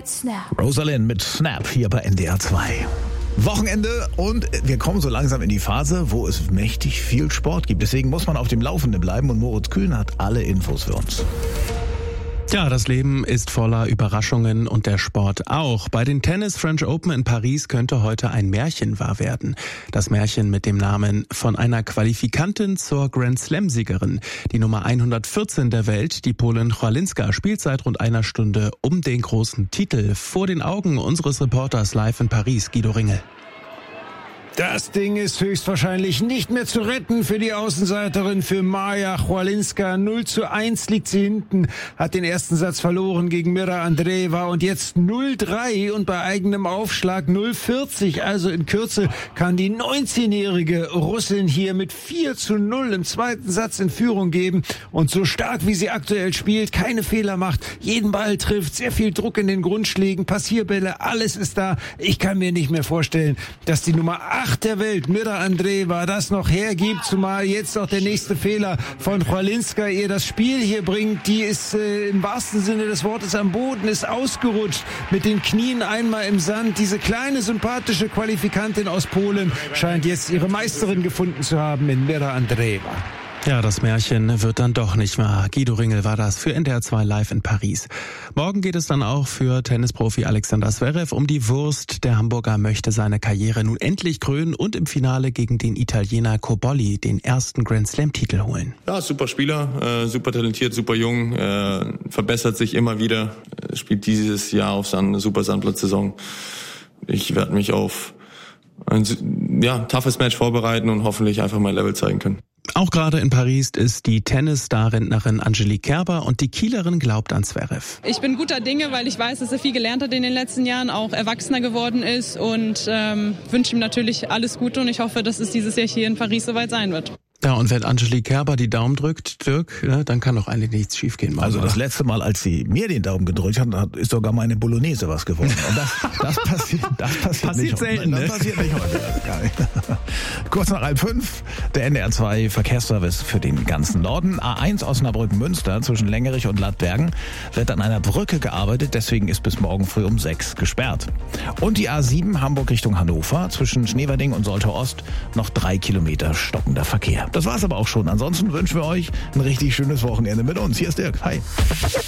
mit Snap. Rosalind mit Snap hier bei NDR 2. Wochenende und wir kommen so langsam in die Phase, wo es mächtig viel Sport gibt. Deswegen muss man auf dem Laufenden bleiben und Moritz Kühn hat alle Infos für uns. Ja, das Leben ist voller Überraschungen und der Sport auch. Bei den Tennis French Open in Paris könnte heute ein Märchen wahr werden. Das Märchen mit dem Namen von einer Qualifikantin zur Grand Slam-Siegerin. Die Nummer 114 der Welt, die Polin Chwalinska, spielt seit rund einer Stunde um den großen Titel. Vor den Augen unseres Reporters live in Paris, Guido Ringel. Das Ding ist höchstwahrscheinlich nicht mehr zu retten für die Außenseiterin, für Maja Chwalinska. 0:1 liegt sie hinten, hat den ersten Satz verloren gegen Mira Andreeva und jetzt 0:3 und bei eigenem Aufschlag 0:40. Also in Kürze kann die 19-jährige Russin hier mit 4:0 im zweiten Satz in Führung geben. Und so stark wie sie aktuell spielt, keine Fehler macht, jeden Ball trifft, sehr viel Druck in den Grundschlägen, Passierbälle, alles ist da. Ich kann mir nicht mehr vorstellen, dass die Nummer 8 der Welt, Mira Andreeva, das noch hergibt, zumal jetzt auch der nächste Fehler von Chwalinska ihr das Spiel hier bringt. Die ist im wahrsten Sinne des Wortes am Boden, ist ausgerutscht, mit den Knien einmal im Sand. Diese kleine, sympathische Qualifikantin aus Polen scheint jetzt ihre Meisterin gefunden zu haben in Mira Andreeva. Ja, das Märchen wird dann doch nicht wahr. Guido Ringel war das für NDR 2 live in Paris. Morgen geht es dann auch für Tennisprofi Alexander Zverev um die Wurst. Der Hamburger möchte seine Karriere nun endlich krönen und im Finale gegen den Italiener Cobolli den ersten Grand Slam-Titel holen. Ja, super Spieler, super talentiert, super jung, verbessert sich immer wieder, spielt dieses Jahr auf eine super Sandplatzsaison. Ich werde mich auf ein toughes Match vorbereiten und hoffentlich einfach mein Level zeigen können. Auch gerade in Paris ist die Tennis-Star-Rentnerin Angelique Kerber und die Kielerin glaubt an Zverev. Ich bin guter Dinge, weil ich weiß, dass er viel gelernt hat in den letzten Jahren, auch erwachsener geworden ist und wünsche ihm natürlich alles Gute und ich hoffe, dass es dieses Jahr hier in Paris soweit sein wird. Ja, und wenn Angelique Kerber die Daumen drückt, Dirk, dann kann doch eigentlich nichts schiefgehen. Also das letzte Mal, als sie mir den Daumen gedrückt hat, ist sogar meine Bolognese was geworden. Und das passiert selten, ne? Das passiert nicht heute. Kurz nach 4:30, der NDR 2 Verkehrsservice für den ganzen Norden. A1 Osnabrück-Münster zwischen Lengerich und Lattbergen wird an einer Brücke gearbeitet, deswegen ist bis morgen früh um 6 gesperrt. Und die A7 Hamburg Richtung Hannover zwischen Schneverding und Soltau Ost noch 3 Kilometer stockender Verkehr. Das war's aber auch schon. Ansonsten wünschen wir euch ein richtig schönes Wochenende mit uns. Hier ist Dirk. Hi.